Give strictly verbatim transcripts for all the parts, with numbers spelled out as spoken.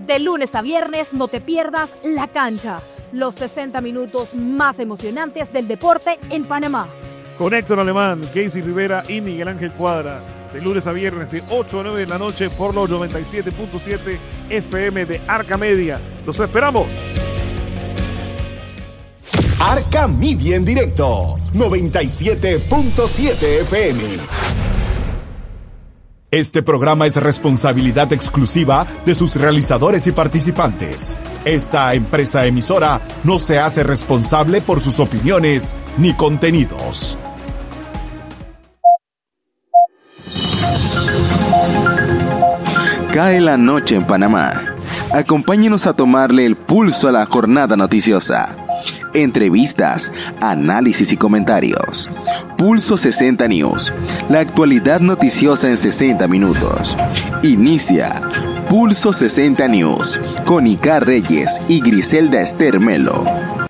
De lunes a viernes no te pierdas La Cancha, los sesenta minutos más emocionantes del deporte en Panamá. Con Héctor Alemán, Casey Rivera y Miguel Ángel Cuadra. De lunes a viernes de ocho a nueve de la noche por los noventa y siete punto siete F M de Arca Media. ¡Los esperamos! Arca Media en directo, noventa y siete punto siete F M. Este programa es responsabilidad exclusiva de sus realizadores y participantes. Esta empresa emisora no se hace responsable por sus opiniones ni contenidos. Cae la noche en Panamá. Acompáñenos a tomarle el pulso a la jornada noticiosa. Entrevistas, análisis y comentarios. Pulso sesenta News. La actualidad noticiosa en sesenta minutos. Inicia Pulso sesenta News con Icar Reyes y Griselda Esther Melo.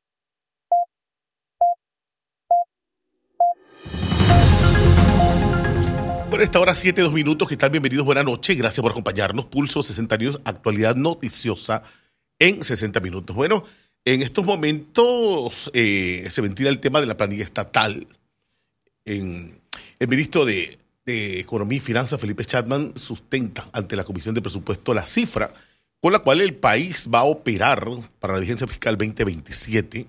Por esta hora, siete, dos minutos. ¿Qué tal? Bienvenidos, buenas noches. Gracias por acompañarnos. Pulso sesenta News, actualidad noticiosa en sesenta minutos. Bueno, en estos momentos eh, se ventila el tema de la planilla estatal. En, el ministro de, de Economía y Finanzas, Felipe Chapman, sustenta ante la Comisión de Presupuesto la cifra con la cual el país va a operar para la vigencia fiscal veinte veintisiete.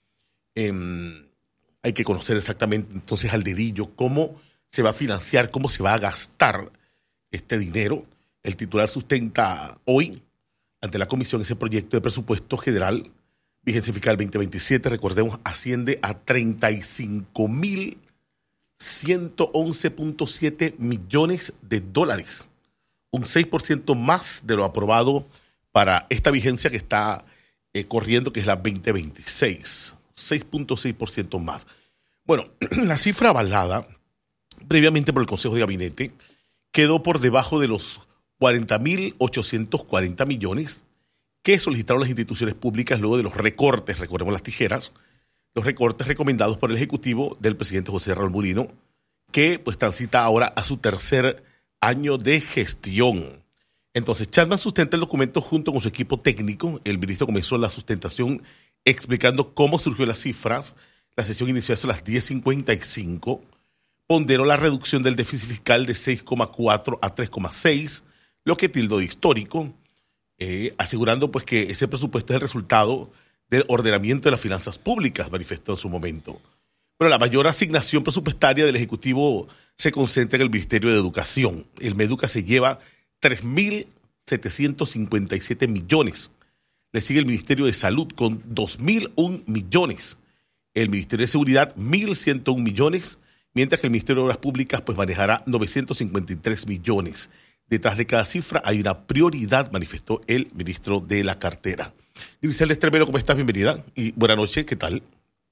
Eh, hay que conocer exactamente entonces al dedillo cómo se va a financiar, cómo se va a gastar este dinero. El titular sustenta hoy ante la comisión ese proyecto de presupuesto general, vigencia fiscal veinte veintisiete, recordemos, asciende a treinta y cinco mil ciento once punto siete millones de dólares, un seis por ciento más de lo aprobado para esta vigencia que está eh, corriendo, que es la veinte veintiséis, seis punto seis por ciento más. Bueno, la cifra avalada previamente por el Consejo de Gabinete quedó por debajo de los cuarenta mil ochocientos cuarenta millones que solicitaron las instituciones públicas luego de los recortes, recordemos las tijeras, los recortes recomendados por el Ejecutivo del presidente José Raúl Mulino, que pues transita ahora a su tercer año de gestión. Entonces, Chapman sustenta el documento junto con su equipo técnico. El ministro comenzó la sustentación explicando cómo surgió las cifras. La sesión inició a las diez cincuenta y cinco. Ponderó la reducción del déficit fiscal de seis coma cuatro a tres coma seis, lo que tildó de histórico, eh, asegurando pues que ese presupuesto es el resultado del ordenamiento de las finanzas públicas, manifestó en su momento. Pero la mayor asignación presupuestaria del Ejecutivo se concentra en el Ministerio de Educación. El MEDUCA se lleva tres mil setecientos cincuenta y siete millones. Le sigue el Ministerio de Salud con dos mil uno millones. El Ministerio de Seguridad, mil ciento uno millones. Mientras que el Ministerio de Obras Públicas pues manejará novecientos cincuenta y tres millones. Detrás de cada cifra hay una prioridad, manifestó el ministro de la cartera. Griselda Esther Melo, ¿cómo estás? Bienvenida y buenas noches, ¿qué tal?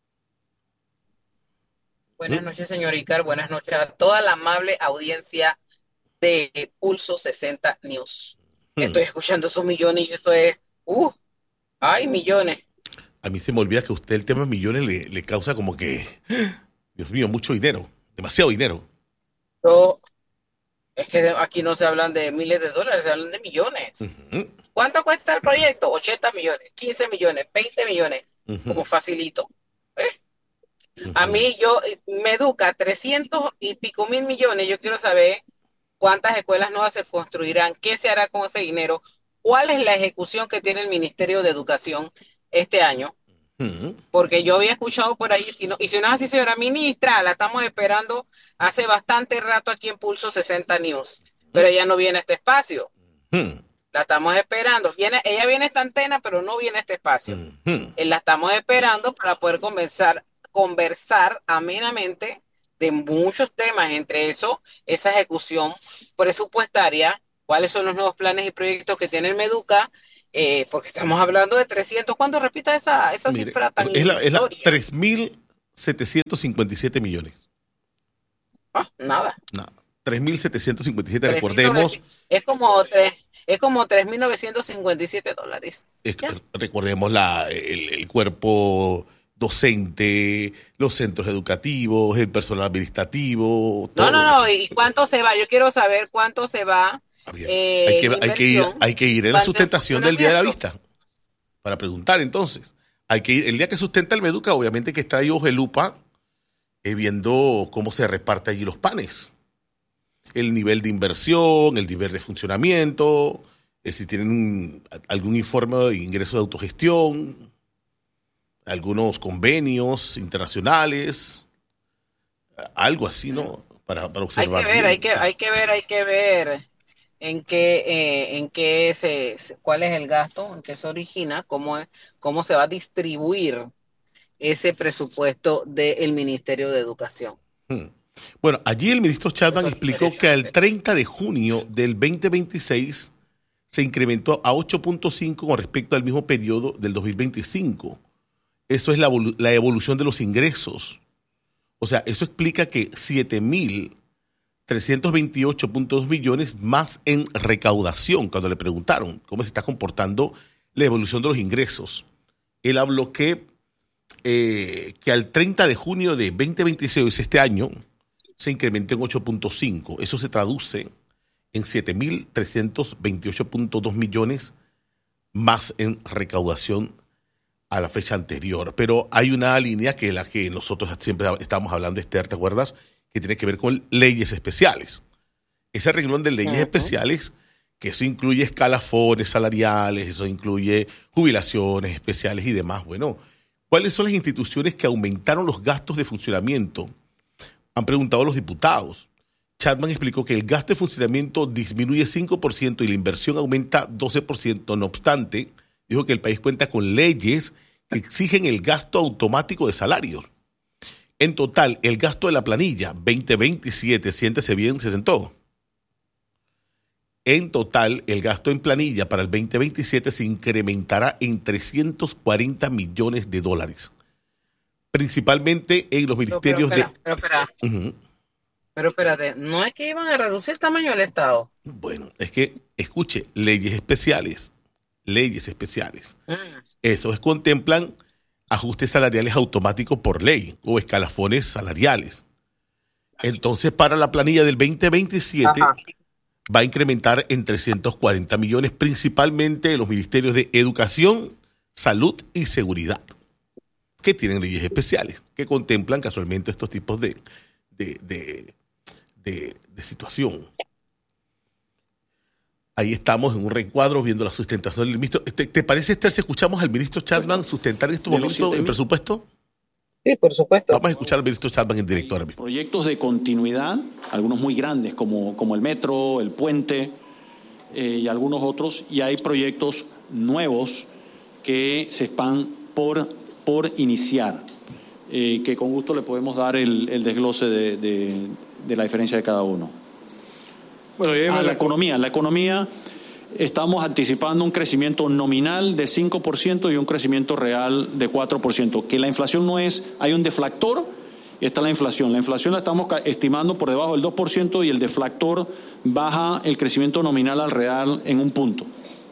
Buenas ¿Mm? noches, señor Icar, buenas noches a toda la amable audiencia de Pulso sesenta News. Hmm. Estoy escuchando esos millones y esto es, uh, ay, millones. A mí se me olvida que a usted el tema millones le, le causa como que... Dios mío, mucho dinero, demasiado dinero. No, es que aquí no se hablan de miles de dólares, se hablan de millones. Uh-huh. ¿Cuánto cuesta el proyecto? ochenta millones, quince millones, veinte millones, uh-huh. como facilito. ¿Eh? Uh-huh. A mí, yo, me educa trescientos y pico mil millones, yo quiero saber cuántas escuelas nuevas se construirán, qué se hará con ese dinero, cuál es la ejecución que tiene el Ministerio de Educación este año. Porque yo había escuchado por ahí, si no, y si no es así, señora ministra, la estamos esperando hace bastante rato aquí en Pulso sesenta News, pero ella no viene a este espacio. Uh-huh. La estamos esperando. Viene, ella viene a esta antena, pero no viene a este espacio. Uh-huh. La estamos esperando para poder conversar, conversar amenamente de muchos temas, entre eso, esa ejecución presupuestaria, cuáles son los nuevos planes y proyectos que tiene el MEDUCA. Eh, porque estamos hablando de trescientos. ¿Cuándo repita esa, esa Mire, cifra tan es la, es la tres mil setecientos cincuenta y siete millones. Ah, nada. Nada. tres mil setecientos cincuenta y siete, recordemos. Es como es como tres mil novecientos cincuenta y siete dólares. Es, recordemos la, el, el cuerpo docente, los centros educativos, el personal administrativo. No, no, no. ¿Y cuánto se va? Yo quiero saber cuánto se va eh, hay, que, hay, que ir, hay que ir en la sustentación del día de la vista para preguntar entonces. Hay que ir, el día que sustenta el Meduca, obviamente que está ahí ojo de lupa eh, viendo cómo se reparte allí los panes. El nivel de inversión, el nivel de funcionamiento, eh, si tienen un, algún informe de ingreso de autogestión, algunos convenios internacionales, algo así, ¿no? Para, para observar. Hay que ver, bien, hay que, sí. hay que ver, hay que ver en qué, eh, en qué se, cuál es el gasto, en qué se origina, cómo, cómo se va a distribuir ese presupuesto del Ministerio de Educación. Hmm. Bueno, allí el ministro Chapman explicó que al treinta de junio del veinte veintiséis se incrementó a ocho punto cinco con respecto al mismo periodo del dos mil veinticinco. Eso es la, la evolución de los ingresos. O sea, eso explica que siete mil trescientos veintiocho punto dos millones más en recaudación, cuando le preguntaron cómo se está comportando la evolución de los ingresos. Él habló que, eh, que al treinta de junio de veinte veintiséis, este año, se incrementó en ocho punto cinco. Eso se traduce en siete mil trescientos veintiocho punto dos millones más en recaudación a la fecha anterior. Pero hay una línea que es la que nosotros siempre estamos hablando, Esther, ¿te acuerdas? Que tiene que ver con leyes especiales. Ese renglón de leyes uh-huh. especiales, que eso incluye escalafones salariales, eso incluye jubilaciones especiales y demás. Bueno, ¿cuáles son las instituciones que aumentaron los gastos de funcionamiento? Han preguntado los diputados. Chapman explicó que el gasto de funcionamiento disminuye cinco por ciento y la inversión aumenta doce por ciento. No obstante, dijo que el país cuenta con leyes que exigen el gasto automático de salarios. En total, el gasto de la planilla veinte veintisiete, siéntese bien, se sentó. En total, el gasto en planilla para el veinte veintisiete se incrementará en trescientos cuarenta millones de dólares. Principalmente en los ministerios pero, pero, espera, de... Pero espera, uh-huh. pero espérate, ¿no es que iban a reducir el tamaño del Estado? Bueno, es que, escuche, leyes especiales, leyes especiales. Mm. Esos contemplan ajustes salariales automáticos por ley o escalafones salariales. Entonces, para la planilla del veinte veintisiete Ajá. va a incrementar en trescientos cuarenta millones, principalmente en los ministerios de Educación, Salud y Seguridad, que tienen leyes especiales, que contemplan casualmente estos tipos de, de, de, de, de situación. Ahí estamos en un recuadro viendo la sustentación del ministro. ¿Te, te parece, Esther, si escuchamos al ministro Chapman sustentar en estos momentos el presupuesto? Sí, por supuesto. Vamos a escuchar al ministro Chapman en directo ahora mismo. Proyectos de continuidad, algunos muy grandes, como, como el metro, el puente eh, y algunos otros, y hay proyectos nuevos que se están por, por iniciar, eh, que con gusto le podemos dar el, el desglose de, de, de la diferencia de cada uno. Bueno, ah, la economía. La economía, estamos anticipando un crecimiento nominal de cinco por ciento y un crecimiento real de cuatro por ciento. Que la inflación no es, hay un deflactor, está la inflación. La inflación la estamos estimando por debajo del dos por ciento y el deflactor baja el crecimiento nominal al real en un punto.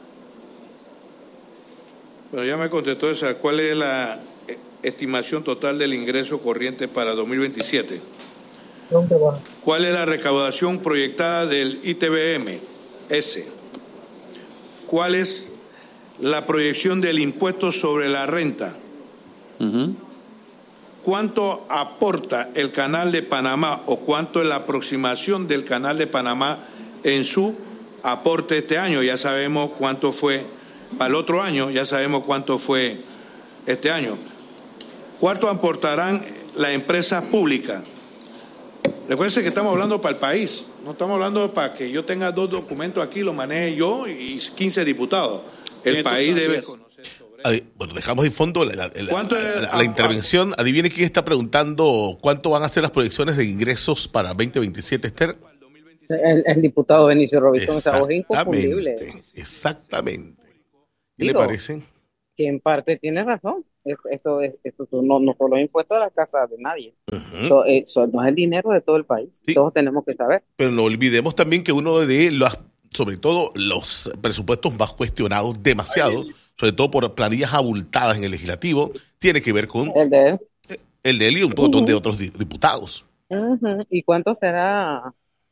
Bueno, ya me contestó esa. ¿Cuál es la estimación total del ingreso corriente para dos mil veintisiete? ¿Cuál es la recaudación proyectada del I T B M S? ¿Cuál es la proyección del impuesto sobre la renta? Uh-huh. ¿Cuánto aporta el Canal de Panamá o cuánto es la aproximación del Canal de Panamá en su aporte este año? Ya sabemos cuánto fue para el otro año, ya sabemos cuánto fue este año. ¿Cuánto aportarán las empresas públicas? Recuerden que estamos hablando para el país, no estamos hablando para que yo tenga dos documentos aquí, los maneje yo y quince diputados. El país debe conocer sobre eso. Bueno, dejamos de fondo la, la, la, la, la intervención. Adivine quién está preguntando cuánto van a ser las proyecciones de ingresos para veinte veintisiete, Esther. El, el diputado Benicio Robinson, esa voz inconfundible. Exactamente. ¿Qué Digo, le parece? Que en parte tiene razón. Esto, esto, esto no, no son los impuestos de la casa de nadie. Uh-huh. so, eh, so, no es el dinero de todo el país. Sí. Todos tenemos que saber. Pero no olvidemos también que uno de los, sobre todo los presupuestos más cuestionados demasiado, sobre todo por planillas abultadas en el legislativo, tiene que ver con el de él, el de él y un montón uh-huh. de otros diputados. Uh-huh. ¿Y cuánto será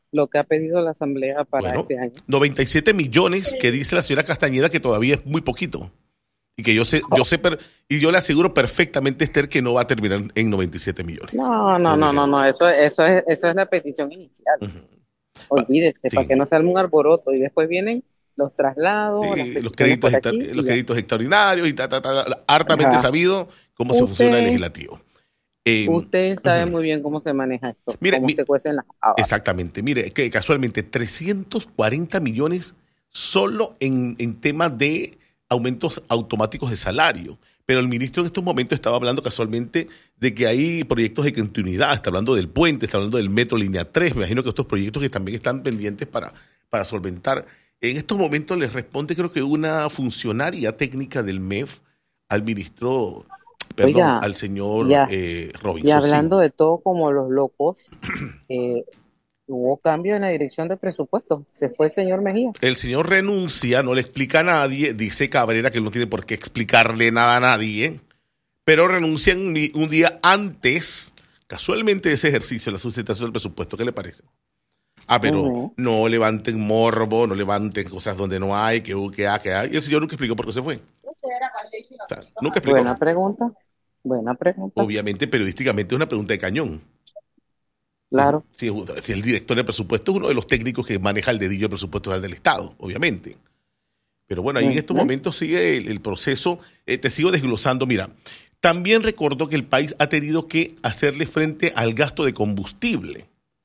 lo que ha pedido la Asamblea para bueno, este año. noventa y siete millones que dice la señora Castañeda, que todavía es muy poquito. Y que yo sé, yo sé, per, y yo le aseguro perfectamente, Esther, que no va a terminar en noventa y siete millones. No, no, no, no, no, eso, eso es, eso es la petición inicial. Uh-huh. Olvídese, sí. Para que no se arme un alboroto y después vienen los traslados, sí, los créditos, aquí, extra, los créditos extraordinarios y ta, ta, ta, hartamente Ajá. sabido cómo usted, se funciona el legislativo. Eh, usted sabe uh-huh. muy bien cómo se maneja esto, mire, cómo mi, se cuecen las habas. Exactamente, mire, que casualmente trescientos cuarenta millones solo en, en temas de aumentos automáticos de salario. Pero el ministro en estos momentos estaba hablando casualmente de que hay proyectos de continuidad, está hablando del puente, está hablando del metro línea tres, me imagino que estos proyectos que también están pendientes para, para solventar. En estos momentos les responde creo que una funcionaria técnica del M E F al ministro, perdón, Oiga, al señor ya, eh, Robinson. Y hablando sí. de todo como los locos, eh, hubo cambio en la dirección de presupuesto. Se fue el señor Mejía. El señor renuncia, no le explica a nadie. Dice Cabrera que él no tiene por qué explicarle nada a nadie. Pero renuncia un día antes, casualmente, de ese ejercicio, la sustentación del presupuesto. ¿Qué le parece? Ah, pero uh-huh. no levanten morbo, no levanten cosas donde no hay, que hubo, que hay, que hay. Y el señor nunca explicó por qué se fue. O sea, nunca explicó. Buena pregunta. Buena pregunta. Obviamente, periodísticamente, es una pregunta de cañón. Claro. Si, si el director del presupuesto es uno de los técnicos que maneja el dedillo del presupuesto del Estado, obviamente. Pero bueno, ahí en estos momentos sigue el, el proceso. Eh, te sigo desglosando. Mira, también recuerdo que el país ha tenido que hacerle frente al gasto de combustible.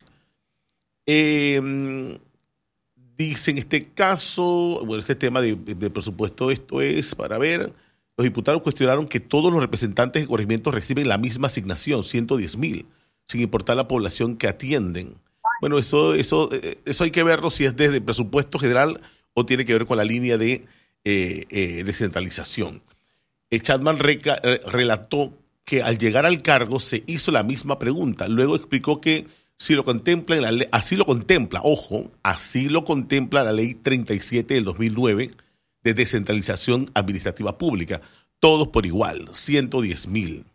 Eh, dice en este caso, bueno, este tema de, de, de presupuesto, esto es para ver. Los diputados cuestionaron que todos los representantes de corregimientos reciben la misma asignación, ciento diez mil. Sin importar la población que atienden. Bueno, eso, eso, eso hay que verlo si es desde el presupuesto general o tiene que ver con la línea de eh, eh, descentralización. Eh, Chapman reca, eh, relató que al llegar al cargo se hizo la misma pregunta. Luego explicó que si lo contempla en la ley, así lo contempla, ojo, así lo contempla la ley treinta y siete del dos mil nueve de descentralización administrativa pública. Todos por igual, ciento diez mil.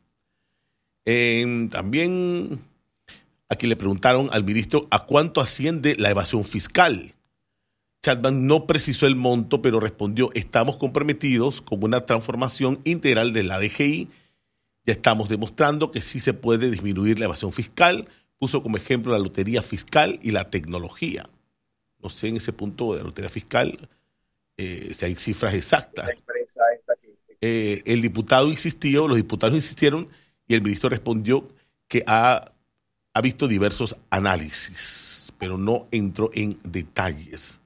Eh, también aquí le preguntaron al ministro a cuánto asciende la evasión fiscal. Chapman no precisó el monto, pero respondió: estamos comprometidos con una transformación integral de la D G I. Ya estamos demostrando que sí se puede disminuir la evasión fiscal. Puso como ejemplo la lotería fiscal y la tecnología. No sé en ese punto de la lotería fiscal eh, si hay cifras exactas. La empresa esta que... eh, el diputado insistió, los diputados insistieron. Y el ministro respondió que ha, ha visto diversos análisis, pero no entró en detalles.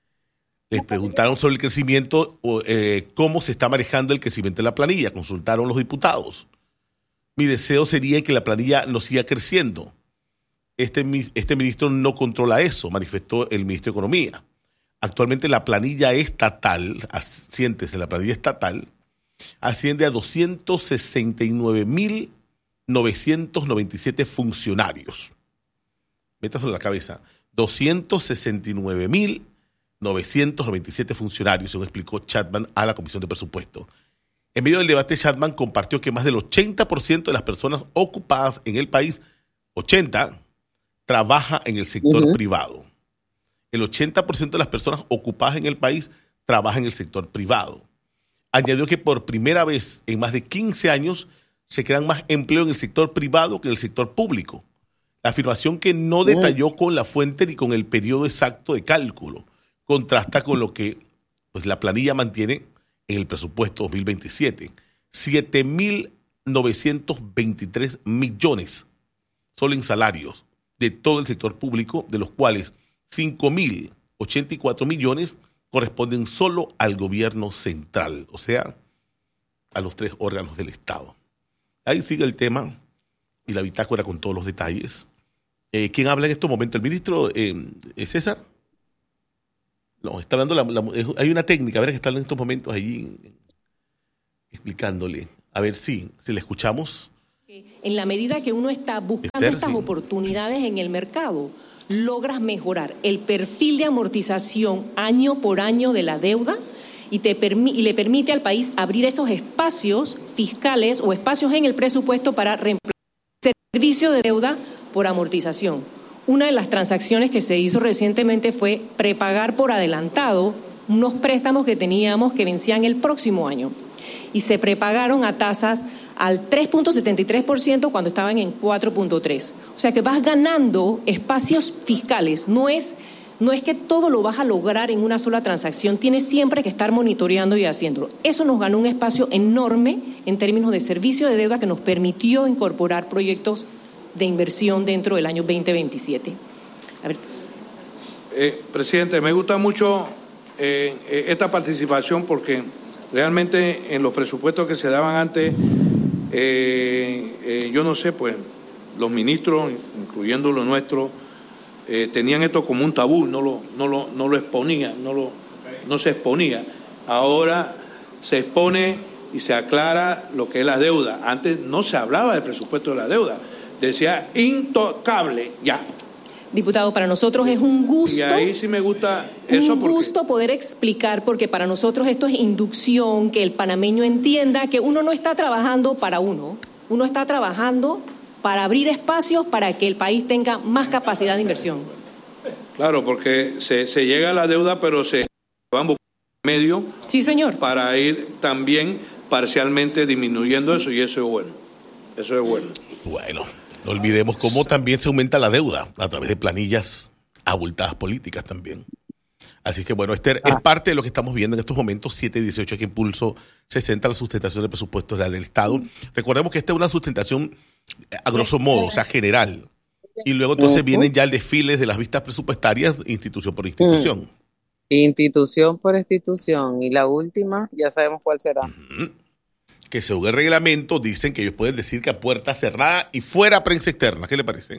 Les preguntaron sobre el crecimiento, eh, cómo se está manejando el crecimiento de la planilla. Consultaron los diputados. Mi deseo sería que la planilla no siga creciendo. Este, este ministro no controla eso, manifestó el ministro de Economía. Actualmente la planilla estatal, siéntese, la planilla estatal, asciende a doscientos sesenta y nueve mil novecientos noventa y siete funcionarios. Métaselo en la cabeza. doscientos sesenta y nueve mil novecientos noventa y siete funcionarios, según explicó Chapman a la Comisión de Presupuesto. En medio del debate, Chapman compartió que más del ochenta por ciento de las personas ocupadas en el país, ochenta, trabaja en el sector uh-huh. privado. El ochenta por ciento de las personas ocupadas en el país trabaja en el sector privado. Añadió que por primera vez en más de quince años se crean más empleo en el sector privado que en el sector público. La afirmación, que no detalló con la fuente ni con el periodo exacto de cálculo, contrasta con lo que pues, la planilla mantiene en el presupuesto dos mil veintisiete. siete mil novecientos veintitrés millones solo en salarios de todo el sector público, de los cuales cinco mil ochenta y cuatro millones corresponden solo al gobierno central, o sea, a los tres órganos del Estado. Ahí sigue el tema y la bitácora con todos los detalles. Eh, ¿Quién habla en estos momentos? ¿El ministro eh, César? No, está hablando, la, la, hay una técnica, a ver, que está en estos momentos allí explicándole. A ver si, si le escuchamos. En la medida que uno está buscando Esther, estas sí. oportunidades en el mercado, logras mejorar el perfil de amortización año por año de la deuda y, te permi- y le permite al país abrir esos espacios fiscales o espacios en el presupuesto para reemplazar el servicio de deuda por amortización. Una de las transacciones que se hizo recientemente fue prepagar por adelantado unos préstamos que teníamos que vencían el próximo año y se prepagaron a tasas al tres punto setenta y tres por ciento cuando estaban en cuatro punto tres por ciento. O sea que vas ganando espacios fiscales. No es, no es que todo lo vas a lograr en una sola transacción, tienes siempre que estar monitoreando y haciéndolo. Eso nos ganó un espacio enorme en términos de servicio de deuda que nos permitió incorporar proyectos de inversión dentro del año veinte veintisiete. A ver. Eh, presidente, me gusta mucho eh, eh, esta participación porque realmente en los presupuestos que se daban antes, eh, eh, yo no sé, pues los ministros, incluyendo los nuestros, eh, tenían esto como un tabú, no lo, no lo, no lo exponían, no, lo, no se exponía. Ahora se expone y se aclara lo que es la deuda. Antes no se hablaba del presupuesto de la deuda. Decía intocable, ya. Diputado, para nosotros es un gusto. Y ahí sí me gusta eso. Un porque... gusto poder explicar, porque para nosotros esto es inducción, que el panameño entienda que uno no está trabajando para uno, uno está trabajando para abrir espacios para que el país tenga más capacidad de inversión. Claro, porque se, se llega a la deuda, pero se van buscando medios. Sí, señor. Para ir también parcialmente disminuyendo eso, y eso es bueno. Eso es bueno. Bueno. No olvidemos cómo también se aumenta la deuda a través de planillas abultadas políticas también. Así que bueno, Esther, ah. es parte de lo que estamos viendo en estos momentos, siete dieciocho, aquí en Pulso sesenta, la sustentación de presupuestos del Estado. Mm. Recordemos que esta es una sustentación a grosso modo, o sea, general. Y luego entonces uh-huh. vienen ya el desfile de las vistas presupuestarias, institución por institución. Mm. Institución por institución. Y la última, ya sabemos cuál será. Uh-huh. Que según el reglamento dicen que ellos pueden decir que a puerta cerrada y fuera prensa externa. ¿Qué le parece?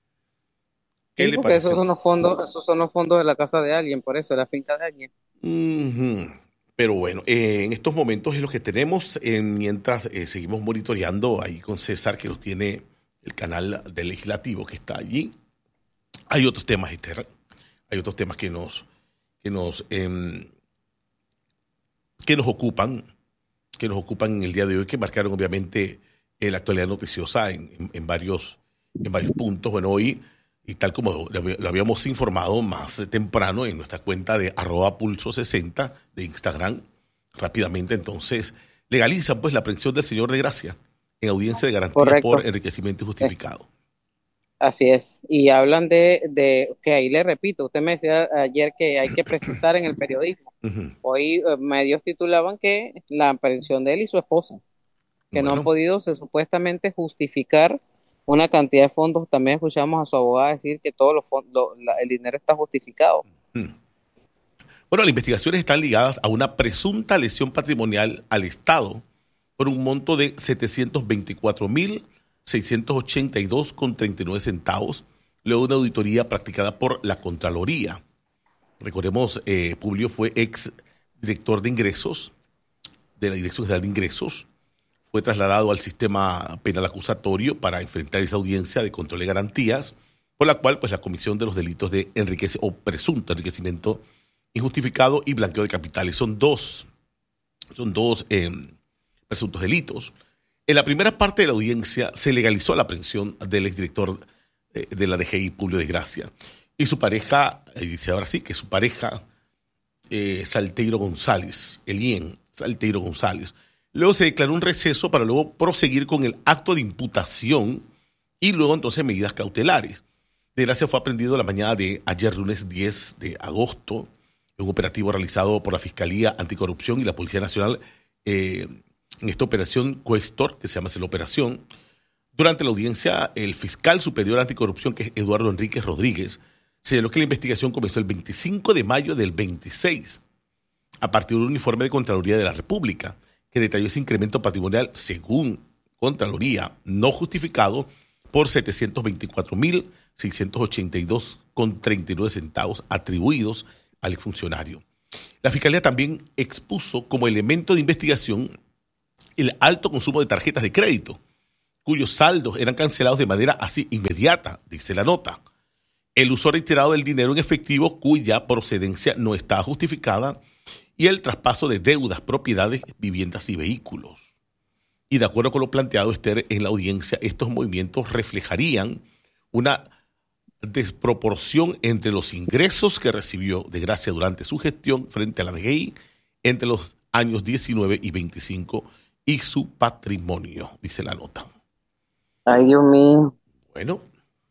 ¿Qué sí, le porque parece? Esos son los fondos, esos son los fondos de la casa de alguien, por eso, de la finca de alguien. Uh-huh. Pero bueno, eh, en estos momentos es lo que tenemos, eh, mientras eh, seguimos monitoreando ahí con César, que los tiene el canal del legislativo que está allí. Hay otros temas, Esther, hay otros temas que nos, que nos, eh, que nos ocupan. que nos ocupan en el día de hoy, que marcaron obviamente eh, la actualidad noticiosa en, en, en, varios, en varios puntos. Bueno, hoy, y tal como lo, lo habíamos informado más temprano en nuestra cuenta de arroba pulso sesenta de Instagram, rápidamente entonces legalizan pues la aprehensión del señor de Gracia en audiencia de garantía Correcto. Por enriquecimiento injustificado. Así es, y hablan de, de, que ahí le repito, usted me decía ayer que hay que precisar en el periodismo. Uh-huh. Hoy eh, medios titulaban que la aprehensión de él y su esposa, que bueno. no han podido se, supuestamente justificar una cantidad de fondos. También escuchamos a su abogada decir que todo los fondos, lo, la, el dinero está justificado. Uh-huh. Bueno, las investigaciones están ligadas a una presunta lesión patrimonial al Estado por un monto de setecientos veinticuatro mil seiscientos ochenta y dos con treinta y nueve centavos, luego de una auditoría practicada por la Contraloría. Recordemos, eh, Publio fue ex director de ingresos, de la Dirección General de Ingresos, fue trasladado al sistema penal acusatorio para enfrentar esa audiencia de control de garantías, por la cual pues la comisión de los delitos de enriquecimiento o presunto enriquecimiento injustificado y blanqueo de capitales son dos, son dos eh, presuntos delitos. En la primera parte de la audiencia se legalizó la aprehensión del exdirector de la D G I, Publio de Gracia, y su pareja, y dice ahora sí, que su pareja, eh, Salteiro González, Elien Salteiro González. Luego se declaró un receso para luego proseguir con el acto de imputación y luego entonces medidas cautelares. De Gracia fue aprendido la mañana de ayer, lunes diez de agosto, en un operativo realizado por la Fiscalía Anticorrupción y la Policía Nacional, eh, en esta operación Cuestor, que se llama así la operación. Durante la audiencia, el fiscal superior anticorrupción, que es Eduardo Enríquez Rodríguez, señaló que la investigación comenzó el veinticinco de mayo del veintiséis, a partir de un informe de Contraloría de la República, que detalló ese incremento patrimonial, según Contraloría, no justificado, por setecientos veinticuatro mil seiscientos ochenta y dos con treinta y nueve centavos atribuidos al funcionario. La Fiscalía también expuso como elemento de investigación el alto consumo de tarjetas de crédito, cuyos saldos eran cancelados de manera así inmediata, dice la nota. El uso reiterado del dinero en efectivo cuya procedencia no está justificada y el traspaso de deudas, propiedades, viviendas y vehículos. Y de acuerdo con lo planteado, Esther, en la audiencia, estos movimientos reflejarían una desproporción entre los ingresos que recibió de Gracia durante su gestión frente a la D G I entre los años diecinueve y veinticinco y su patrimonio, dice la nota. Ay, Dios mío. Bueno.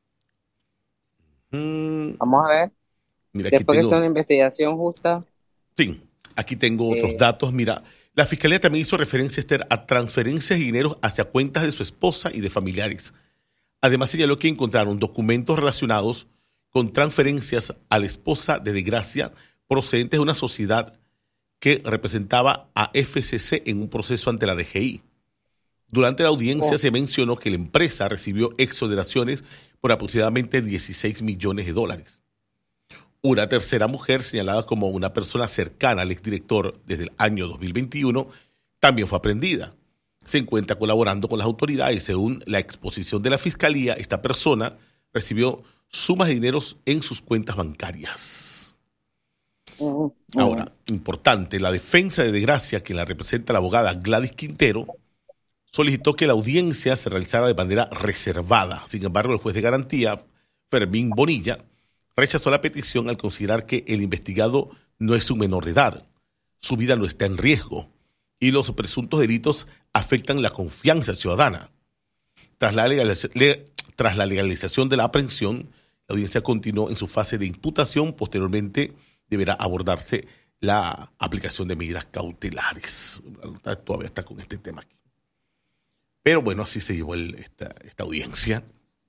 Mm, Vamos a ver. Mira, Después tengo, que sea una investigación justa. Sí, aquí tengo eh, otros datos. Mira, la Fiscalía también hizo referencia, Esther, a transferencias y dineros hacia cuentas de su esposa y de familiares. Además, señaló que encontraron documentos relacionados con transferencias a la esposa de Gracia procedentes de una sociedad que representaba a F C C en un proceso ante la D G I. Durante la audiencia oh. se mencionó que la empresa recibió exoneraciones por aproximadamente dieciséis millones de dólares. Una tercera mujer, señalada como una persona cercana al exdirector desde el año dos mil veintiuno, también fue aprehendida. Se encuentra colaborando con las autoridades. Según la exposición de la Fiscalía, esta persona recibió sumas de dineros en sus cuentas bancarias. Uh-huh. Ahora, importante, la defensa de Gracia, quien la representa la abogada Gladys Quintero, solicitó que la audiencia se realizara de manera reservada. Sin embargo, el juez de garantía, Fermín Bonilla, rechazó la petición al considerar que el investigado no es un menor de edad, su vida no está en riesgo y los presuntos delitos afectan la confianza ciudadana. Tras la, legaliz- le- tras la legalización de la aprehensión, la audiencia continuó en su fase de imputación. Posteriormente deberá abordarse la aplicación de medidas cautelares. Todavía está con este tema aquí. Pero bueno, así se llevó el, esta, esta audiencia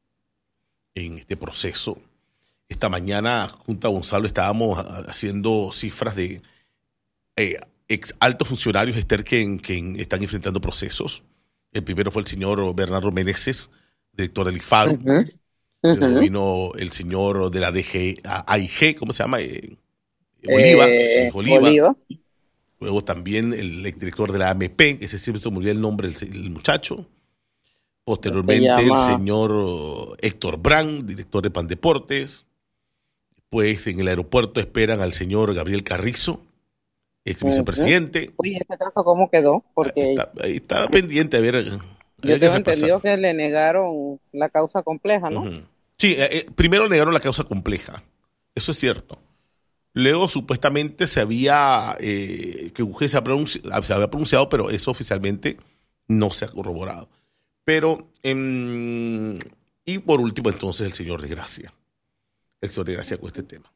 en este proceso. Esta mañana, junto a Gonzalo, estábamos haciendo cifras de eh, ex altos funcionarios, Esther, que, que están enfrentando procesos. El primero fue el señor Bernardo Meneses, director del I F A R. Uh-huh. Uh-huh. Luego vino el señor de la D G, A I G, ¿cómo se llama? Eh, Oliva, eh, Oliva. Oliva. Luego también el exdirector de la A M P, ese siempre se me olvidó el nombre del el muchacho. Posteriormente llama... el señor Héctor Brand, director de Pandeportes. Pues en el aeropuerto esperan al señor Gabriel Carrizo, ex vicepresidente. Oye, ¿este caso cómo quedó? Porque está, está pendiente a ver. A yo ver tengo entendido que le negaron la causa compleja, ¿no? Uh-huh. Sí, eh, primero negaron la causa compleja, eso es cierto. Luego supuestamente se había, eh, que U G se, ha pronunci- se había pronunciado, pero eso oficialmente no se ha corroborado. Pero, eh, y por último entonces el señor de Gracia. El señor de Gracia con este tema.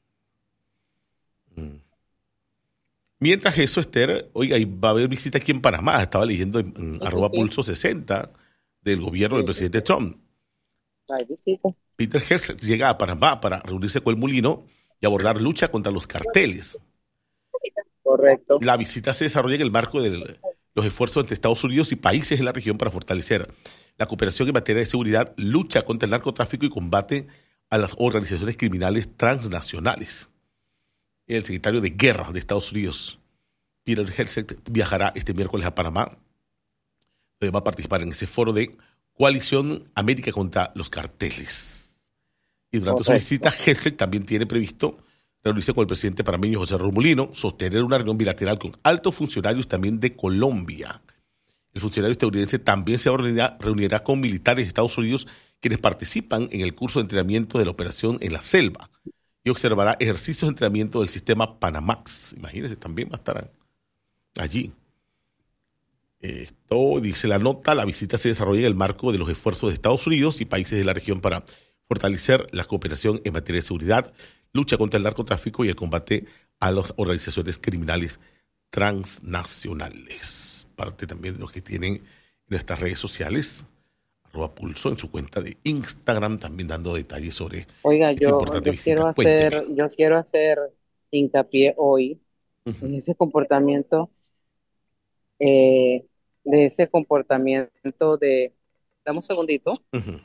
Mm. Mientras eso, Esther, oiga, va a haber visita aquí en Panamá. Estaba leyendo en, en sí, arroba sí. pulso sesenta del gobierno sí, del presidente sí. Trump. Hay visita. Peter Hegseth llega a Panamá para reunirse con el Molino y abordar lucha contra los carteles. Correcto. La visita se desarrolla en el marco de los esfuerzos entre Estados Unidos y países de la región para fortalecer la cooperación en materia de seguridad, lucha contra el narcotráfico y combate a las organizaciones criminales transnacionales. El secretario de Guerra de Estados Unidos, Peter Hegseth, viajará este miércoles a Panamá. Va a participar en ese foro de Coalición América contra los Carteles. Y durante Correcto. su visita, Hegseth también tiene previsto reunirse con el presidente panameño José Raúl Mulino, sostener una reunión bilateral con altos funcionarios también de Colombia. El funcionario estadounidense también se reunirá, reunirá con militares de Estados Unidos quienes participan en el curso de entrenamiento de la operación en la selva y observará ejercicios de entrenamiento del sistema Panamax. Imagínense, también va a estar allí. Esto dice la nota, la visita se desarrolla en el marco de los esfuerzos de Estados Unidos y países de la región para fortalecer la cooperación en materia de seguridad, lucha contra el narcotráfico y el combate a las organizaciones criminales transnacionales. Parte también de los que tienen en nuestras redes sociales, arroba Pulso, en su cuenta de Instagram, también dando detalles sobre Oiga, esta yo, importante yo visita. Quiero hacer, yo quiero hacer hincapié hoy uh-huh. en ese comportamiento, eh, de ese comportamiento de, dame un segundito. Uh-huh.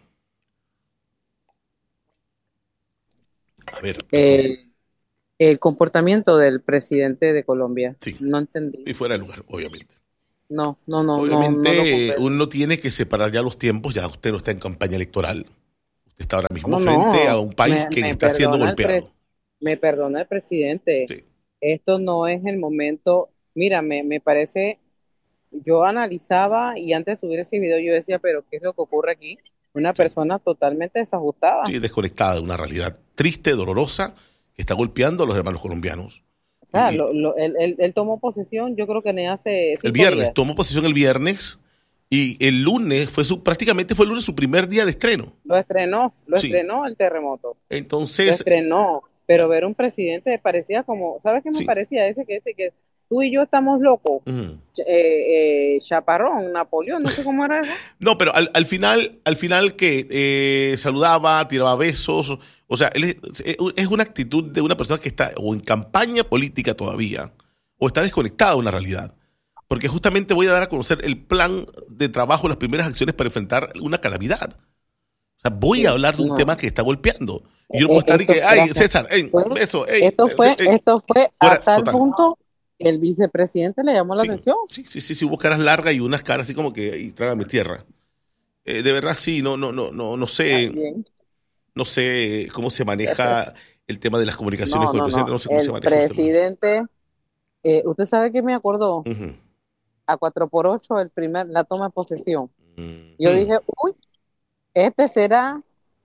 A ver. Eh, el comportamiento del presidente de Colombia. Sí. No entendí. Y fuera de lugar, obviamente. No, no, no. Obviamente no, no uno tiene que separar ya los tiempos, ya usted no está en campaña electoral. Usted está ahora mismo no, frente no. a un país me, que me está siendo golpeado. Pre- me perdona el presidente. Sí. Esto no es el momento. Mira, me, me parece, yo analizaba y antes de subir ese video yo decía, pero ¿qué es lo que ocurre aquí? Una persona totalmente desajustada. Sí, desconectada de una realidad triste, dolorosa, que está golpeando a los hermanos colombianos. O sea, lo, lo, él, él, él tomó posesión, yo creo que ni hace cinco El viernes, días. tomó posesión el viernes y el lunes fue su, prácticamente fue el lunes su primer día de estreno. Lo estrenó, lo Sí. estrenó el terremoto. Entonces, Lo estrenó, pero ver un presidente parecía como, ¿sabes qué me Sí. parecía? Ese que ese que tú y yo estamos locos. ujú. Ch- eh, eh, Chaparrón, Napoleón, no sé cómo era eso. No, pero al, al final, al final que eh, saludaba, tiraba besos, o sea, él es, es una actitud de una persona que está o en campaña política todavía, o está desconectada de una realidad. Porque justamente voy a dar a conocer el plan de trabajo, las primeras acciones para enfrentar una calamidad. O sea, voy Sí, a hablar de un no. tema que está golpeando. Y yo no Eh, puedo estar y esto- que, ay, gracias. César, ey, Fue- eso, ey. Esto fue, ey". esto fue a Fuera, tal total. punto que el vicepresidente le llamó la Sí, atención. sí, sí, sí, sí, hubo caras largas y unas caras así como que, y trágame tierra. Eh, de verdad, sí, no, no, no, no, no sé, Bien. no sé cómo se maneja el tema de las comunicaciones No, con el no, presidente, no, no. sé cómo se El maneja. el tema. presidente, eh, usted sabe que me acordó Ujú. a cuatro por ocho el primer, la toma de posesión. Mm. Yo Mm. dije, uy, este será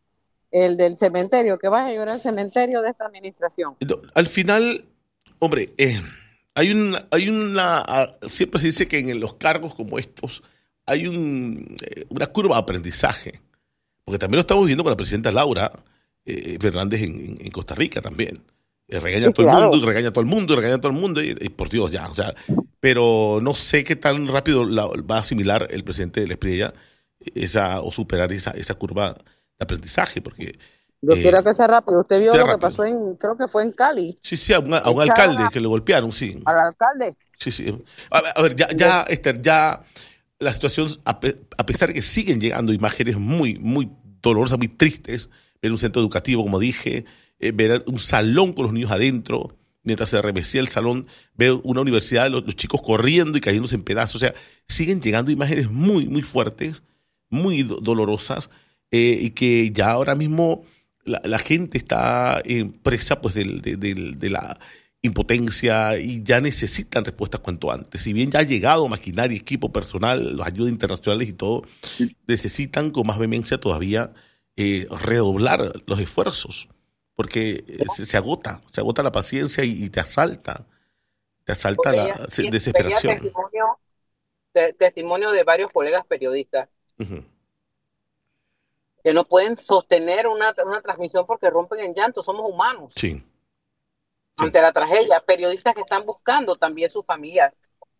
el del cementerio, que vaya a llorar al cementerio de esta administración. No, al final, hombre, eh, hay una, hay una, ah, siempre se dice que en los cargos como estos hay un, eh, una curva de aprendizaje, porque también lo estamos viendo con la presidenta Laura eh, Fernández en, en- en Costa Rica también. Eh, regaña Sí, a todo claro. el mundo, y regaña a todo el mundo, y regaña a todo el mundo, y, y por Dios, ya, o sea, pero no sé qué tan rápido la- va a asimilar el presidente de la Espriella esa, o superar esa, esa curva de aprendizaje, porque Yo eh, quiero que sea rápido. Usted vio sea lo que rápido. pasó en, creo que fue en Cali, sí, sí, a un, a un Echaron alcalde a- que le golpearon, sí. al alcalde. Sí, sí. A ver, a ver, ya, ya, Esther, ya la situación, a, pe- a pesar de que siguen llegando imágenes muy, muy dolorosas, muy tristes, ver un centro educativo, como dije, eh, ver un salón con los niños adentro, mientras se revestía el salón, ver una universidad, los, los chicos corriendo y cayéndose en pedazos. O sea, siguen llegando imágenes muy, muy fuertes, muy do- dolorosas, eh, y que ya ahora mismo la, la gente está eh, presa pues del- de, del- de la impotencia y ya necesitan respuestas cuanto antes. Si bien ya ha llegado maquinaria, equipo personal, las ayudas internacionales y todo, necesitan con más vehemencia todavía eh, redoblar los esfuerzos, porque eh, se, se agota, se agota la paciencia y, y te asalta, te asalta la Veía- se- veía desesperación. testimonio, de- testimonio de varios colegas periodistas Ujú. que no pueden sostener una, una transmisión porque rompen en llanto. Somos humanos. Sí, sí. Ante la tragedia, periodistas que están buscando también su familia.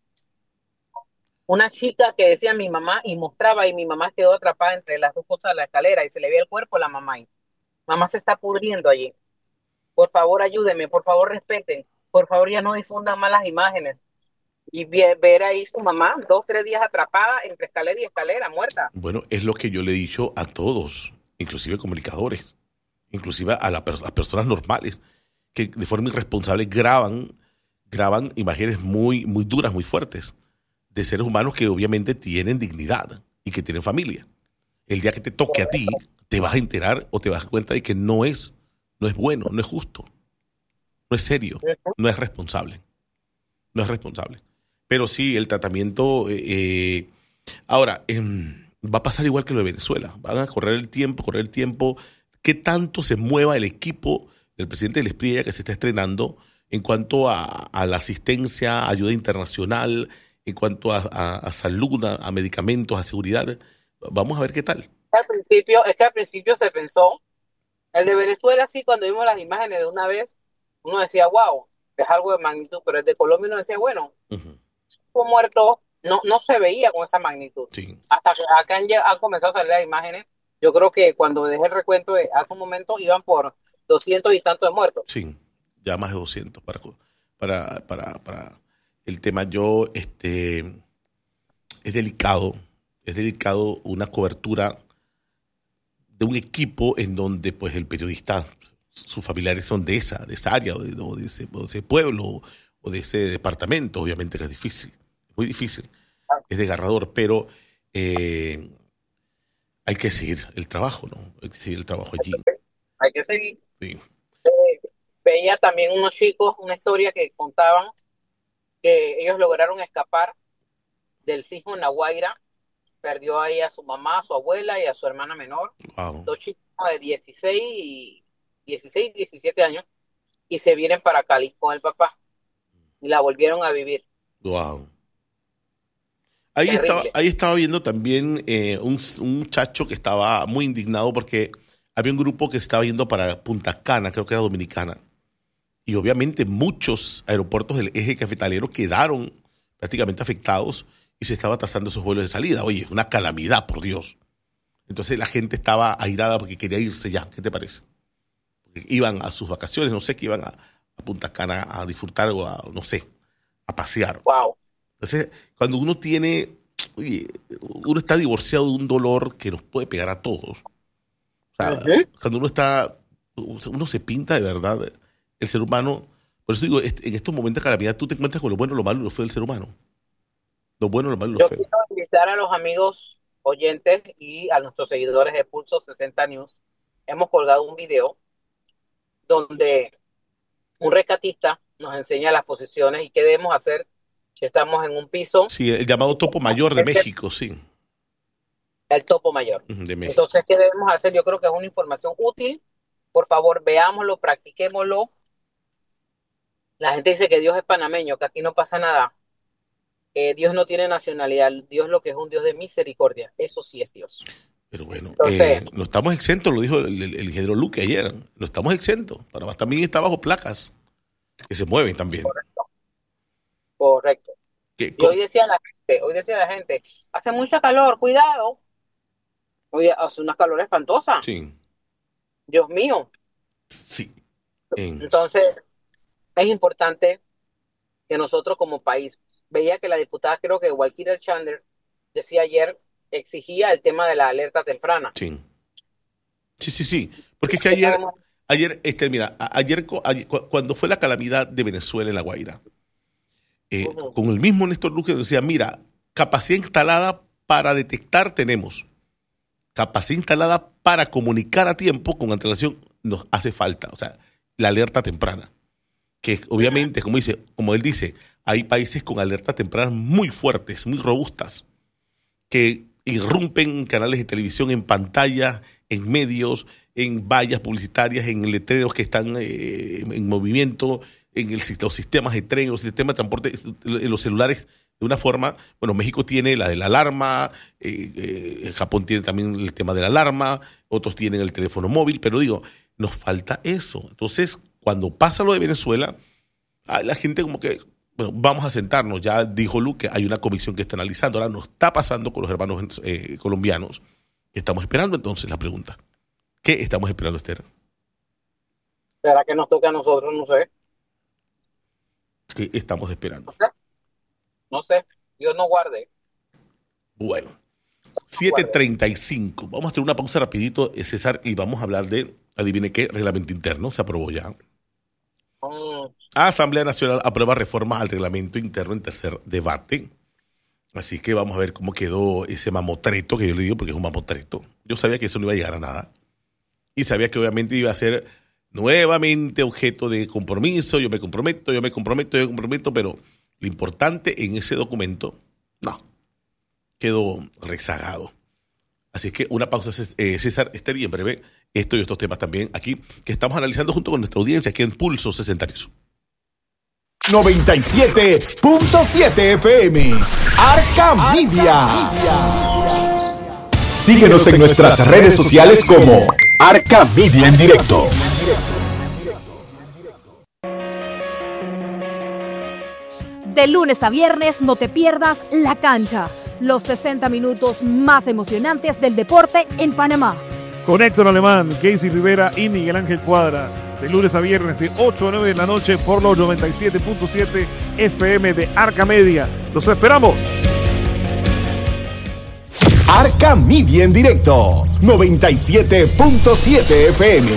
Una chica que decía mi mamá y mostraba y mi mamá quedó atrapada entre las dos cosas de la escalera y se le veía el cuerpo a la mamá. Y mamá se está pudriendo allí. Por favor, ayúdenme, por favor, respeten. Por favor, ya no difundan malas imágenes. Y ve- ver ahí su mamá dos, tres días atrapada entre escalera y escalera, muerta. Bueno, es lo que yo le he dicho a todos, inclusive comunicadores, inclusive a la per- las personas normales, que de forma irresponsable graban, graban imágenes muy, muy duras, muy fuertes, de seres humanos que obviamente tienen dignidad y que tienen familia. El día que te toque a ti, te vas a enterar o te vas a dar cuenta de que no es, no es bueno, no es justo, no es serio, no es responsable. No es responsable. Pero sí, el tratamiento... eh, eh, ahora, em, va a pasar igual que lo de Venezuela. Van a correr el tiempo, correr el tiempo. ¿Qué tanto se mueva el equipo del presidente del Espriella que se está estrenando en cuanto a, a la asistencia, ayuda internacional, en cuanto a, a- a salud, a, a medicamentos, a seguridad? Vamos a ver qué tal. Al principio, es que al principio se pensó, el de Venezuela sí, cuando vimos las imágenes de una vez, uno decía, wow, es algo de magnitud, pero el de Colombia uno decía, bueno, Ujú. fue muerto, no, no se veía con esa magnitud. Sí. Hasta que acá han, lleg- han comenzado a salir las imágenes, yo creo que cuando dejé el recuento, de, hace un momento iban por doscientos y tantos de muertos. Sí, ya más de doscientos para, para, para, para el tema. Yo, este, es delicado, es delicado una cobertura de un equipo en donde pues el periodista, sus familiares son de esa, de esa área, o de, o de ese, o de ese pueblo, o de ese departamento. Obviamente que es difícil, muy difícil, es desgarrador, pero eh, hay que seguir el trabajo, ¿no? Hay que seguir el trabajo allí. Hay que seguir. Sí. Eh, veía también unos chicos, una historia que contaban que ellos lograron escapar del sismo en La Guaira, perdió ahí a su mamá, a su abuela y a su hermana menor. Wow. Dos chicos de dieciséis y diecisiete años y se vienen para Cali con el papá y la volvieron a vivir. Wow. Ahí estaba, ahí estaba viendo también eh, un, un muchacho que estaba muy indignado porque había un grupo que estaba yendo para Punta Cana, creo que era Dominicana. Y obviamente muchos aeropuertos del eje cafetalero quedaron prácticamente afectados y se estaba atrasando esos vuelos de salida. Oye, una calamidad, por Dios. Entonces la gente estaba airada porque quería irse ya. ¿Qué te parece? Porque iban a sus vacaciones, no sé, que iban a, a Punta Cana a disfrutar o a, no sé, a pasear. Wow. Entonces, cuando uno tiene, oye, uno está divorciado de un dolor que nos puede pegar a todos. O sea, uh-huh. Cuando uno está, uno se pinta de verdad, el ser humano, por eso digo, en estos momentos de calamidad tú te encuentras con lo bueno, lo malo y lo feo del ser humano. Lo bueno, lo malo y lo Yo feo. Yo quiero invitar a los amigos oyentes y a nuestros seguidores de Pulso sesenta News. Hemos colgado un video donde un rescatista nos enseña las posiciones y qué debemos hacer si estamos en un piso. Sí, el llamado topo mayor de México, sí. El topo mayor. De México. Entonces, ¿qué debemos hacer? Yo creo que es una información útil. Por favor, veámoslo, practiquémoslo. La gente dice que Dios es panameño, que aquí no pasa nada. Eh, Dios no tiene nacionalidad. Dios lo que es un Dios de misericordia. Eso sí es Dios. Pero bueno, Entonces, eh, no estamos exentos, lo dijo el, el, el ingeniero Luque ayer. No estamos exentos. Panamá también está bajo placas que se mueven también. Correcto. Correcto. ¿Qué, y hoy decía la gente, hoy decía la gente, hace mucha calor, cuidado. Oye, hace una calor espantosa. Sí. Dios mío. Sí. En... Entonces, es importante que nosotros como país, veía que la diputada, creo que Walkira Chandler, decía ayer, exigía el tema de la alerta temprana. Sí. Sí, sí, sí. Porque es que ayer, ayer, este, mira, ayer, ayer cuando fue la calamidad de Venezuela en La Guaira, eh, uh-huh. con el mismo Néstor Luque decía, mira, capacidad instalada para detectar tenemos. Capacidad instalada para comunicar a tiempo con antelación nos hace falta. O sea, la alerta temprana. Que obviamente, como dice, como él dice, hay países con alertas tempranas muy fuertes, muy robustas, que irrumpen canales de televisión en pantalla, en medios, en vallas publicitarias, en letreros que están eh, en movimiento, en el, los sistemas de tren, los sistemas de transporte, en los celulares, de una forma. Bueno, México tiene la de la alarma, eh, eh, Japón tiene también el tema de la alarma, otros tienen el teléfono móvil, pero digo, nos falta eso. Entonces, cuando pasa lo de Venezuela, la gente como que, bueno, vamos a sentarnos, ya dijo Luque, hay una comisión que está analizando, ahora nos está pasando con los hermanos eh, colombianos. Estamos esperando entonces la pregunta. ¿Qué estamos esperando, Esther? ¿Será que nos toca a nosotros? No sé. ¿Qué estamos esperando? No sé. No sé. Dios no guarde. Bueno, siete treinta y cinco. Vamos a hacer una pausa rapidito, César, y vamos a hablar de, adivine qué, reglamento interno. Se aprobó ya. Mm. Asamblea Nacional aprueba reformas al reglamento interno en tercer debate. Así que vamos a ver cómo quedó ese mamotreto, que yo le digo porque es un mamotreto. Yo sabía que eso no iba a llegar a nada. Y sabía que obviamente iba a ser nuevamente objeto de compromiso. Yo me comprometo, yo me comprometo, yo me comprometo, pero lo importante en ese documento, no, quedó rezagado. Así que una pausa, César, Esther, y en breve esto y estos temas también aquí que estamos analizando junto con nuestra audiencia aquí en Pulso sesenta News. noventa y siete punto siete F M Arca Media. Síguenos en nuestras redes sociales como Arca Media en directo. De lunes a viernes no te pierdas La Cancha, los sesenta minutos más emocionantes del deporte en Panamá. Con Héctor Alemán, Casey Rivera y Miguel Ángel Cuadra. De lunes a viernes de ocho a nueve de la noche por los noventa y siete punto siete F M de Arca Media. ¡Los esperamos! Arca Media en directo, noventa y siete punto siete F M.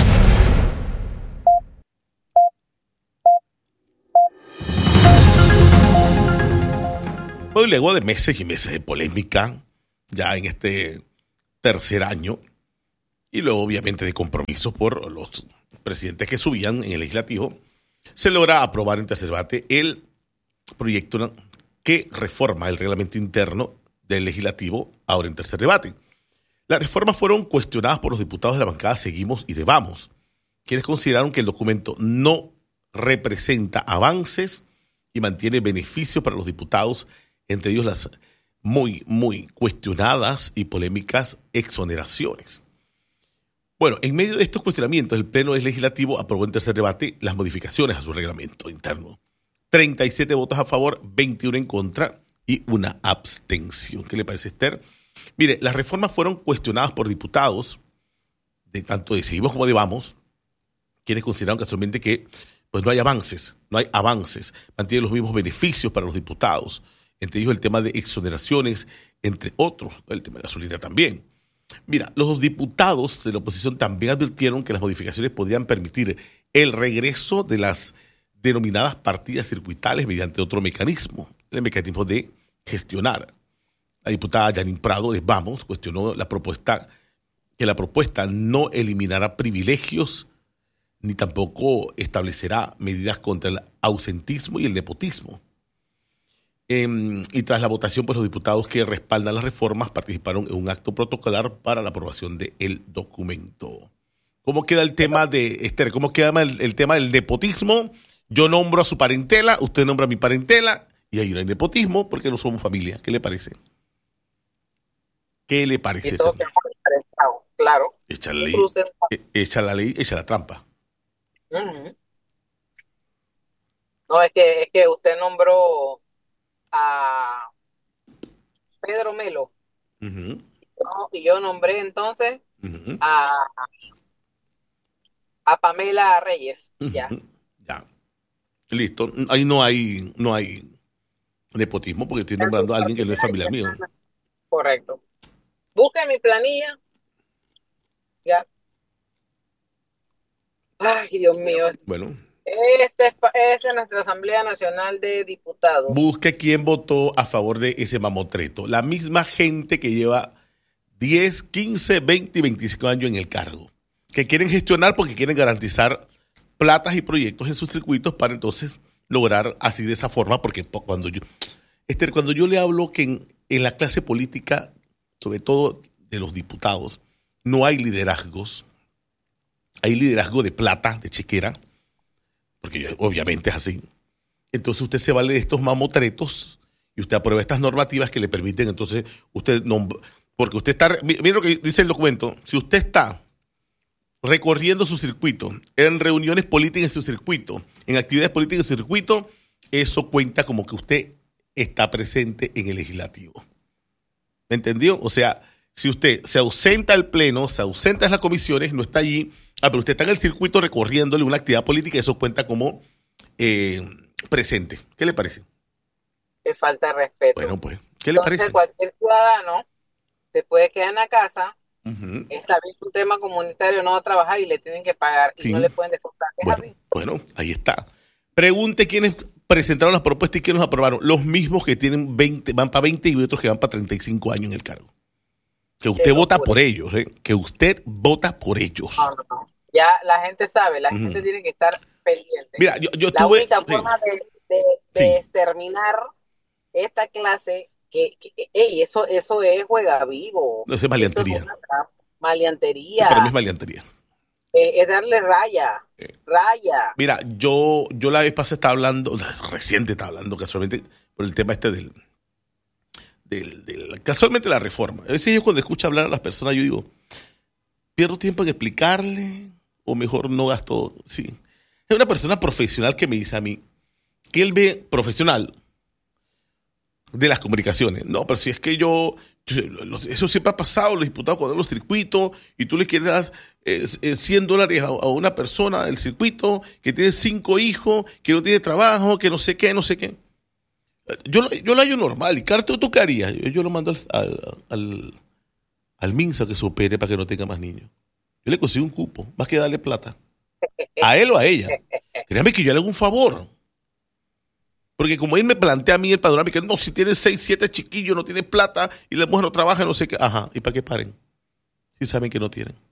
Hoy luego de meses y meses de polémica, ya en este tercer año, y luego obviamente de compromisos por los presidentes que subían en el legislativo, se logra aprobar en tercer debate el proyecto que reforma el reglamento interno del legislativo, ahora en tercer debate. Las reformas fueron cuestionadas por los diputados de la bancada Seguimos y de Vamos, quienes consideraron que el documento no representa avances y mantiene beneficios para los diputados, entre ellos las muy, muy cuestionadas y polémicas exoneraciones. Bueno, en medio de estos cuestionamientos, el Pleno Legislativo aprobó en tercer debate las modificaciones a su reglamento interno. treinta y siete votos a favor, veintiuno en contra y una abstención. ¿Qué le parece, Esther? Mire, las reformas fueron cuestionadas por diputados de tanto de Seguimos como de Vamos, quienes consideraron casualmente que pues no hay avances, no hay avances, mantienen los mismos beneficios para los diputados, entre ellos el tema de exoneraciones, entre otros, el tema de gasolina también. Mira, los diputados de la oposición también advirtieron que las modificaciones podrían permitir el regreso de las denominadas partidas circuitales mediante otro mecanismo, el mecanismo de gestionar. La diputada Yanin Prado de Vamos cuestionó la propuesta, que la propuesta no eliminará privilegios ni tampoco establecerá medidas contra el ausentismo y el nepotismo. Eh, y tras la votación, pues los diputados que respaldan las reformas participaron en un acto protocolar para la aprobación del documento. ¿Cómo queda el tema de, Esther, cómo queda el, el tema del nepotismo? Yo nombro a su parentela, usted nombra a mi parentela, y ahí no hay nepotismo porque no somos familia. ¿Qué le parece? ¿Qué le parece? Claro. Echa la ley, echa la ley, echa la trampa. Uh-huh. No, es que, es que usted nombró a Pedro Melo. Uh-huh. Y yo nombré entonces uh-huh. a, a Pamela Reyes. Uh-huh. Ya. Ya. Listo. Ahí no hay, no hay nepotismo porque estoy nombrando a alguien que no es familiar mío. Correcto. Busque mi planilla. Ya. Ay, Dios mío. Bueno. Esta es, esta es nuestra Asamblea Nacional de Diputados. Busque quién votó a favor de ese mamotreto. La misma gente que lleva diez, quince, veinte y veinticinco años en el cargo. Que quieren gestionar porque quieren garantizar platas y proyectos en sus circuitos para entonces lograr así de esa forma. Porque cuando yo, Esther, cuando yo le hablo que en, en la clase política, sobre todo de los diputados, no hay liderazgos. Hay liderazgo de plata, de chequera, porque obviamente es así. Entonces usted se vale de estos mamotretos y usted aprueba estas normativas que le permiten, entonces usted nombra, porque usted está, mire lo que dice el documento, si usted está recorriendo su circuito, en reuniones políticas en su circuito, en actividades políticas en su circuito, eso cuenta como que usted está presente en el legislativo. ¿Me entendió? O sea, si usted se ausenta del pleno, se ausenta de las comisiones, no está allí, ah, pero usted está en el circuito recorriéndole una actividad política, eso cuenta como eh, presente. ¿Qué le parece? Es falta de respeto. Bueno, pues, ¿qué le Entonces, parece? Cualquier ciudadano se puede quedar en la casa, uh-huh. está bien un tema comunitario, no va a trabajar y le tienen que pagar y sí. no le pueden descontar. Bueno, bueno, ahí está. Pregunte quiénes presentaron las propuestas y quiénes las aprobaron. Los mismos que tienen veinte, van para veinte y otros que van para treinta y cinco años en el cargo. Que usted vota por ellos, ¿eh? Que usted vota por ellos. No, no, no. Ya la gente sabe, la uh-huh. gente tiene que estar pendiente. Mira, yo, yo la tuve, única sí. forma de, de, de sí. exterminar esta clase, que, que ey, eso, eso es juega vivo. No, eso es maleantería. Eso es una maleantería. Sí, para mí es maleantería. Eh, es darle raya, eh. raya. Mira, yo, yo la vez pasada estaba hablando, reciente estaba hablando casualmente por el tema este del Del, del, casualmente la reforma. A veces yo cuando escucho hablar a las personas, yo digo, pierdo tiempo en explicarle o mejor no gasto. Sí. Es una persona profesional que me dice a mí que él ve profesional de las comunicaciones. No, pero si es que yo, eso siempre ha pasado, los diputados cuando los circuitos y tú le quieres dar eh, cien dólares a, a una persona del circuito que tiene cinco hijos, que no tiene trabajo, que no sé qué, no sé qué. Yo, yo lo hallo normal. ¿Y Carto, tú qué harías? Yo, yo lo mando al, al, al, al Minsa que se opere para que no tenga más niños. Yo le consigo un cupo, más que darle plata. A él o a ella. Créame que yo le hago un favor. Porque como él me plantea a mí el panorama, que no, si tiene seis, siete chiquillos, no tiene plata y la mujer no trabaja, no sé qué. Ajá, ¿y para qué paren? Si saben que no tienen.